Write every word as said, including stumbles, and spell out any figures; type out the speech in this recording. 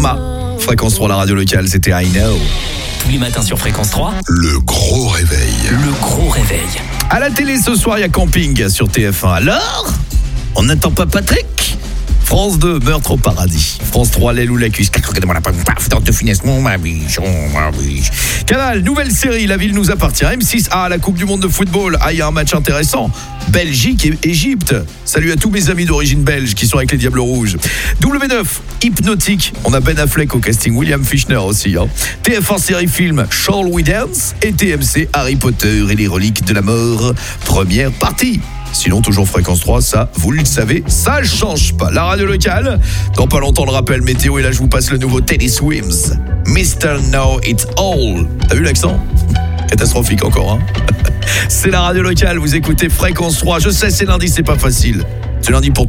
Karma. Fréquence trois, la radio locale, c'était I Know. Tous les matins sur Fréquence trois. Le gros réveil. Le gros réveil. À la télé ce soir, il y a Camping sur T F un. Alors, on n'attend pas Patrick ? France deux, Meurtre au paradis. France trois, l'aile ou la cuisse. Regardez-moi la paf, dans de finesse, mon ma biche, ma biche. Canal, nouvelle série, La ville nous appartient. M six, ah, la Coupe du monde de football. Ah, il y a un match intéressant. Belgique et Égypte. Salut à tous mes amis d'origine belge qui sont avec les Diables Rouges. W neuf, Hypnotique. On a Ben Affleck au casting, William Fichtner aussi. Hein. T F un série film, Shall We Dance. Et T M C, Harry Potter et les reliques de la mort. Première partie. Sinon, toujours Fréquence trois, ça, vous le savez, ça ne change pas. La radio locale, dans pas longtemps le rappel météo, et là je vous passe le nouveau Teddy Swims. mister Know It All. T'as vu l'accent ? Catastrophique encore, hein. C'est la radio locale, vous écoutez Fréquence trois. Je sais, c'est lundi, c'est pas facile. C'est lundi pour tout.